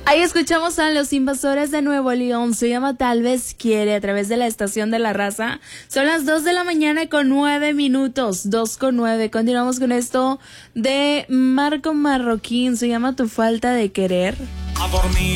Ahí escuchamos a Los Invasores de Nuevo León, se llama Tal vez quiere, a través de la estación de La Raza. Son las 2 de la mañana con 9 minutos, 2:09. Continuamos con esto de Marco Marroquín, se llama Tu falta de querer. A dormir.